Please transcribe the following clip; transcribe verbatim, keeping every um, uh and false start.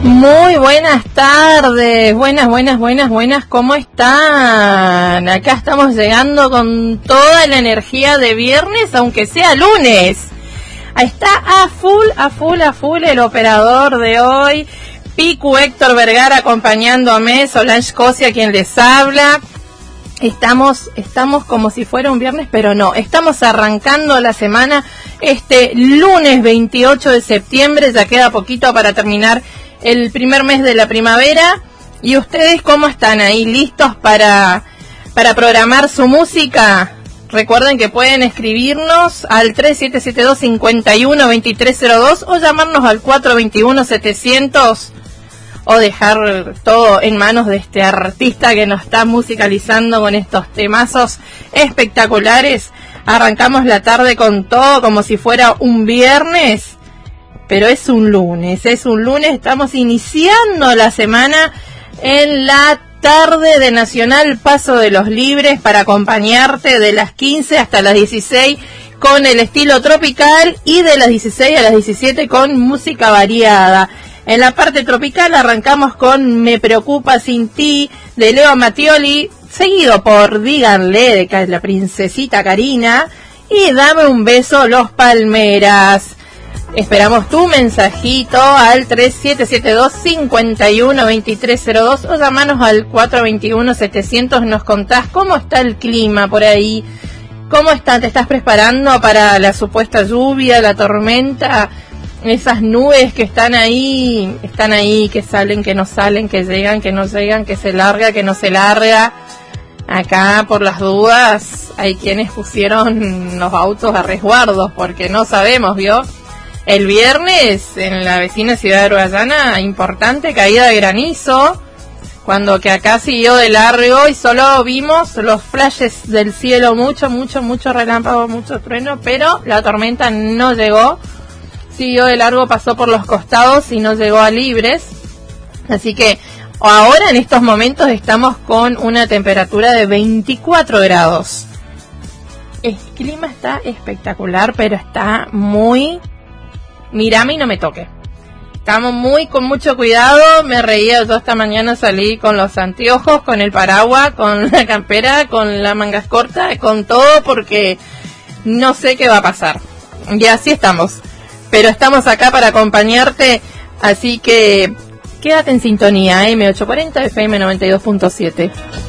Muy buenas tardes, buenas, buenas, buenas, buenas, ¿cómo están? Acá estamos llegando con toda la energía de viernes, aunque sea lunes. Ahí está a full, a full, a full el operador de hoy, Picu Héctor Vergara acompañándome, Solange Cosia quien les habla. Estamos, estamos como si fuera un viernes, pero no, estamos arrancando la semana este lunes veintiocho de septiembre, ya queda poquito para terminar el primer mes de la primavera. ¿Y ustedes cómo están ahí? ¿Listos para, para programar su música? Recuerden que pueden escribirnos al tres siete siete dos, cinco uno, dos tres cero dos o llamarnos al cuatro dos uno, setecientos o dejar todo en manos de este artista que nos está musicalizando con estos temazos espectaculares. Arrancamos la tarde con todo como si fuera un viernes, pero es un lunes, es un lunes, estamos iniciando la semana en la tarde de Nacional Paso de los Libres para acompañarte de las quince hasta las dieciséis con el estilo tropical y de las dieciséis a las diecisiete con música variada. En la parte tropical arrancamos con Me Preocupa Sin Ti de Leo Mattioli, seguido por Díganle de la Princesita Karina y Dame un Beso Los Palmeras. Esperamos tu mensajito al tres siete siete dos, cinco uno, dos tres cero dos o llamanos al cuatro dos uno, setecientos. Nos contás cómo está el clima por ahí, cómo está, te estás preparando para la supuesta lluvia, la tormenta, esas nubes que están ahí, están ahí, que salen, que no salen, que llegan, que no llegan, que se larga, que no se larga. Acá, por las dudas, hay quienes pusieron los autos a resguardos porque no sabemos, ¿vio? El viernes en la vecina ciudad de Uruguayana, importante caída de granizo, cuando que acá siguió de largo y solo vimos los flashes del cielo, mucho, mucho, mucho relámpago, mucho trueno, pero la tormenta no llegó, siguió de largo, pasó por los costados y no llegó a Libres, así que ahora en estos momentos estamos con una temperatura de veinticuatro grados. El clima está espectacular, pero está muy... Mírame y no me toque. Estamos muy con mucho cuidado. Me reía, yo esta mañana salí con los anteojos, con el paraguas, con la campera, con las mangas cortas, con todo porque no sé qué va a pasar. Y así estamos. Pero estamos acá para acompañarte, así que quédate en sintonía, eme ochocientos cuarenta, efe eme noventa y dos punto siete.